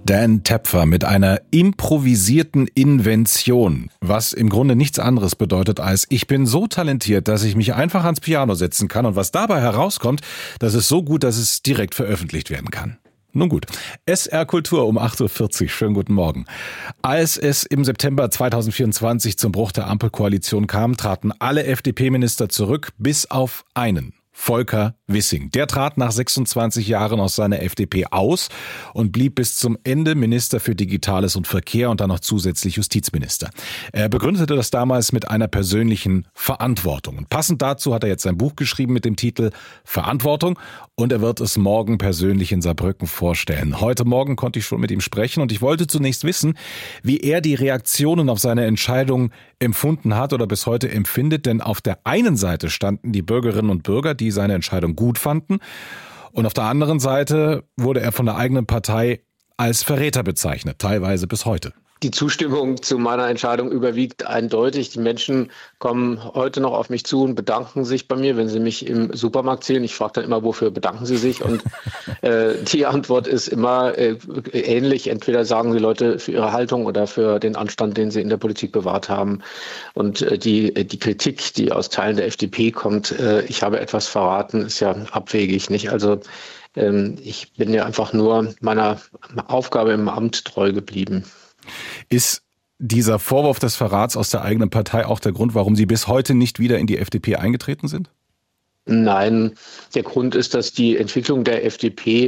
Dan Tepfer mit einer improvisierten Invention, was im Grunde nichts anderes bedeutet als, ich bin so talentiert, dass ich mich einfach ans Piano setzen kann und was dabei herauskommt, das ist so gut, dass es direkt veröffentlicht werden kann. Nun gut, SR Kultur um 8.40 Uhr, schönen guten Morgen. Als es im September 2024 zum Bruch der Ampelkoalition kam, traten alle FDP-Minister zurück, bis auf einen. Volker Wissing. Der trat nach 26 Jahren aus seiner FDP aus und blieb bis zum Ende Minister für Digitales und Verkehr und dann noch zusätzlich Justizminister. Er begründete das damals mit einer persönlichen Verantwortung. Und passend dazu hat er jetzt ein Buch geschrieben mit dem Titel Verantwortung und er wird es morgen persönlich in Saarbrücken vorstellen. Heute Morgen konnte ich schon mit ihm sprechen und ich wollte zunächst wissen, wie er die Reaktionen auf seine Entscheidung empfunden hat oder bis heute empfindet, denn auf der einen Seite standen die Bürgerinnen und Bürger, die seine Entscheidung gut fanden, und auf der anderen Seite wurde er von der eigenen Partei als Verräter bezeichnet, teilweise bis heute. Die Zustimmung zu meiner Entscheidung überwiegt eindeutig. Die Menschen kommen heute noch auf mich zu und bedanken sich bei mir, wenn sie mich im Supermarkt sehen. Ich frage dann immer, wofür bedanken sie sich? Und die Antwort ist immer ähnlich. Entweder sagen die Leute für ihre Haltung oder für den Anstand, den sie in der Politik bewahrt haben. Und die Kritik, die aus Teilen der FDP kommt, ich habe etwas verraten, ist ja abwegig, nicht? Also ich bin ja einfach nur meiner Aufgabe im Amt treu geblieben. Ist dieser Vorwurf des Verrats aus der eigenen Partei auch der Grund, warum Sie bis heute nicht wieder in die FDP eingetreten sind? Nein, der Grund ist, dass die Entwicklung der FDP,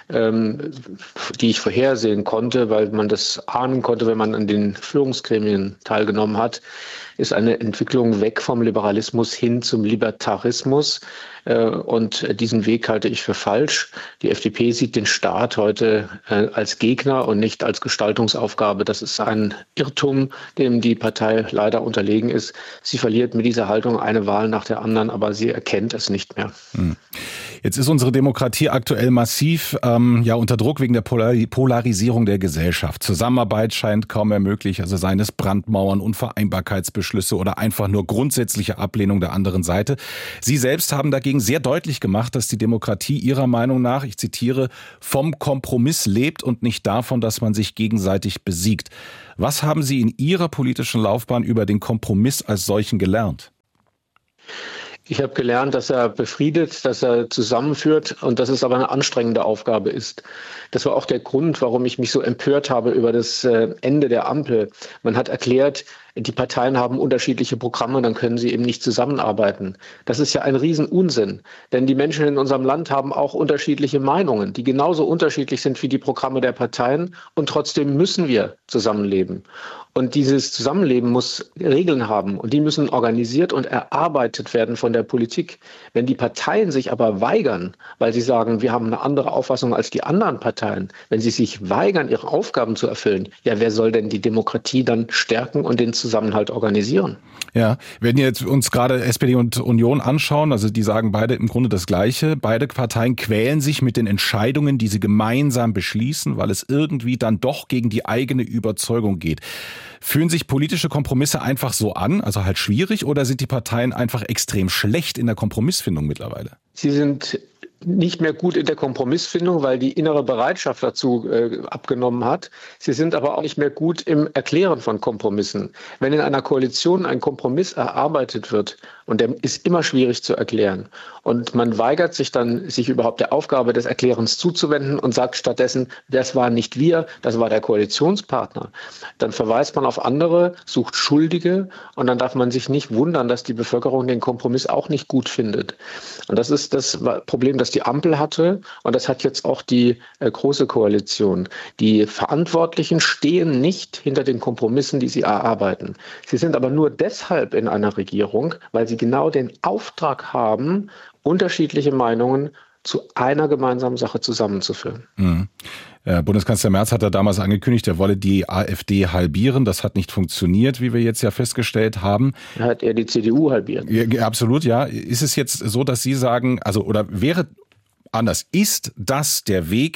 die ich vorhersehen konnte, weil man das ahnen konnte, wenn man an den Führungsgremien teilgenommen hat, ist eine Entwicklung weg vom Liberalismus hin zum Libertarismus. Und diesen Weg halte ich für falsch. Die FDP sieht den Staat heute als Gegner und nicht als Gestaltungsaufgabe. Das ist ein Irrtum, dem die Partei leider unterlegen ist. Sie verliert mit dieser Haltung eine Wahl nach der anderen, aber sie erkennt es nicht mehr. Jetzt ist unsere Demokratie aktuell massiv unter Druck wegen der Polarisierung der Gesellschaft. Zusammenarbeit scheint kaum mehr möglich, also seien es Brandmauern, Unvereinbarkeitsbeschlüsse oder einfach nur grundsätzliche Ablehnung der anderen Seite. Sie selbst haben dagegen sehr deutlich gemacht, dass die Demokratie Ihrer Meinung nach, ich zitiere, vom Kompromiss lebt und nicht davon, dass man sich gegenseitig besiegt. Was haben Sie in Ihrer politischen Laufbahn über den Kompromiss als solchen gelernt? Ich habe gelernt, dass er befriedet, dass er zusammenführt und dass es aber eine anstrengende Aufgabe ist. Das war auch der Grund, warum ich mich so empört habe über das Ende der Ampel. Man hat erklärt, die Parteien haben unterschiedliche Programme, dann können sie eben nicht zusammenarbeiten. Das ist ja ein Riesenunsinn, denn die Menschen in unserem Land haben auch unterschiedliche Meinungen, die genauso unterschiedlich sind wie die Programme der Parteien und trotzdem müssen wir zusammenleben. Und dieses Zusammenleben muss Regeln haben und die müssen organisiert und erarbeitet werden von der Politik. Wenn die Parteien sich aber weigern, weil sie sagen, wir haben eine andere Auffassung als die anderen Parteien, wenn sie sich weigern, ihre Aufgaben zu erfüllen, ja, wer soll denn die Demokratie dann stärken und den Zusammenhalt organisieren? Ja, wenn wir jetzt uns gerade SPD und Union anschauen, also die sagen beide im Grunde das Gleiche. Beide Parteien quälen sich mit den Entscheidungen, die sie gemeinsam beschließen, weil es irgendwie dann doch gegen die eigene Überzeugung geht. Fühlen sich politische Kompromisse einfach so an, also halt schwierig, oder sind die Parteien einfach extrem schlecht in der Kompromissfindung mittlerweile? Sie sind nicht mehr gut in der Kompromissfindung, weil die innere Bereitschaft dazu abgenommen hat. Sie sind aber auch nicht mehr gut im Erklären von Kompromissen. Wenn in einer Koalition ein Kompromiss erarbeitet wird, und der ist immer schwierig zu erklären, und man weigert sich dann, sich überhaupt der Aufgabe des Erklärens zuzuwenden und sagt stattdessen, das war nicht wir, das war der Koalitionspartner, dann verweist man auf andere, sucht Schuldige und dann darf man sich nicht wundern, dass die Bevölkerung den Kompromiss auch nicht gut findet. Und das ist das Problem, das die Ampel hatte und das hat jetzt auch die Große Koalition. Die Verantwortlichen stehen nicht hinter den Kompromissen, die sie erarbeiten. Sie sind aber nur deshalb in einer Regierung, weil sie genau den Auftrag haben, unterschiedliche Meinungen zu einer gemeinsamen Sache zusammenzuführen. Bundeskanzler Merz hat ja damals angekündigt, er wolle die AfD halbieren. Das hat nicht funktioniert, wie wir jetzt ja festgestellt haben. Hat er die CDU halbiert? Ja, absolut, ja. Ist es jetzt so, dass Sie sagen, also oder wäre anders, ist das der Weg,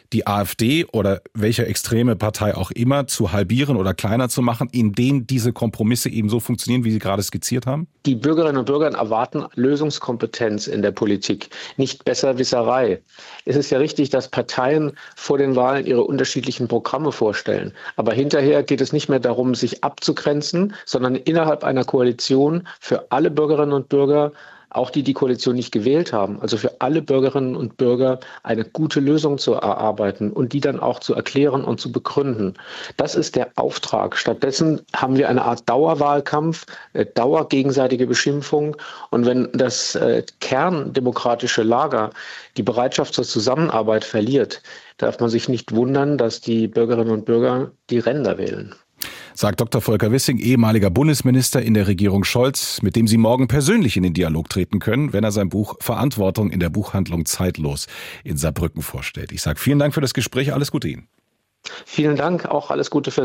die AfD oder welche extreme Partei auch immer zu halbieren oder kleiner zu machen, indem diese Kompromisse eben so funktionieren, wie Sie gerade skizziert haben? Die Bürgerinnen und Bürger erwarten Lösungskompetenz in der Politik, nicht Besserwisserei. Es ist ja richtig, dass Parteien vor den Wahlen ihre unterschiedlichen Programme vorstellen. Aber hinterher geht es nicht mehr darum, sich abzugrenzen, sondern innerhalb einer Koalition für alle Bürgerinnen und Bürger, auch die Koalition nicht gewählt haben, also für alle Bürgerinnen und Bürger eine gute Lösung zu erarbeiten und die dann auch zu erklären und zu begründen. Das ist der Auftrag. Stattdessen haben wir eine Art Dauerwahlkampf, dauergegenseitige Beschimpfung. Und wenn das kerndemokratische Lager die Bereitschaft zur Zusammenarbeit verliert, darf man sich nicht wundern, dass die Bürgerinnen und Bürger die Ränder wählen. Sagt Dr. Volker Wissing, ehemaliger Bundesminister in der Regierung Scholz, mit dem Sie morgen persönlich in den Dialog treten können, wenn er sein Buch Verantwortung in der Buchhandlung Zeitlos in Saarbrücken vorstellt. Ich sage vielen Dank für das Gespräch, alles Gute Ihnen. Vielen Dank, auch alles Gute für